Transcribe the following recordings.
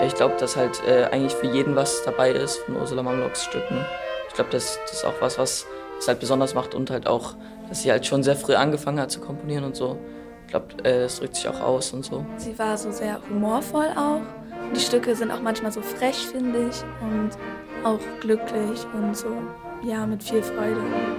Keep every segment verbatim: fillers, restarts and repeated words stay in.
Ja, ich glaube, dass halt äh, eigentlich für jeden was dabei ist von Ursula Mamlocks Stücken. Ich glaube, das, das ist auch was, was es halt besonders macht und halt auch, dass sie halt schon sehr früh angefangen hat zu komponieren und so. Ich glaube, äh, das drückt sich auch aus und so. Sie war so sehr humorvoll auch. Die Stücke sind auch manchmal so frech, finde ich, und auch glücklich und so, ja, mit viel Freude.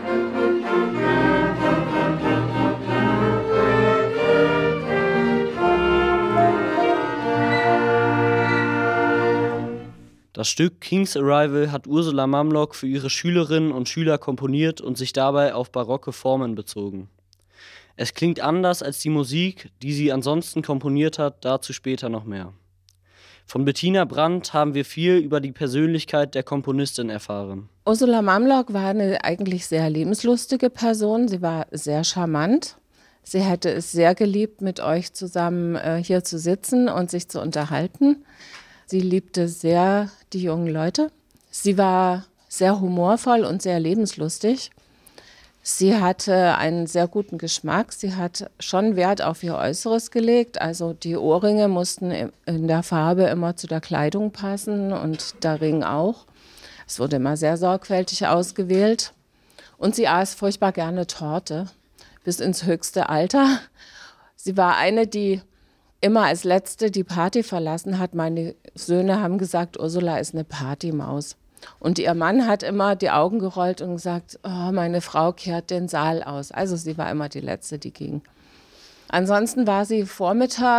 Das Stück King's Arrival hat Ursula Mamlock für ihre Schülerinnen und Schüler komponiert und sich dabei auf barocke Formen bezogen. Es klingt anders als die Musik, die sie ansonsten komponiert hat, dazu später noch mehr. Von Bettina Brandt haben wir viel über die Persönlichkeit der Komponistin erfahren. Ursula Mamlock war eine eigentlich sehr lebenslustige Person. Sie war sehr charmant. Sie hätte es sehr geliebt, mit euch zusammen äh, hier zu sitzen und sich zu unterhalten. Sie liebte sehr die jungen Leute. Sie war sehr humorvoll und sehr lebenslustig. Sie hatte einen sehr guten Geschmack. Sie hat schon Wert auf ihr Äußeres gelegt. Also die Ohrringe mussten in der Farbe immer zu der Kleidung passen und der Ring auch. Es wurde immer sehr sorgfältig ausgewählt. Und sie aß furchtbar gerne Torte, bis ins höchste Alter. Sie war eine, die immer als Letzte die Party verlassen hat. Meine Söhne haben gesagt, Ursula ist eine Partymaus. Und ihr Mann hat immer die Augen gerollt und gesagt, oh, meine Frau kehrt den Saal aus. Also sie war immer die Letzte, die ging. Ansonsten war sie vormittags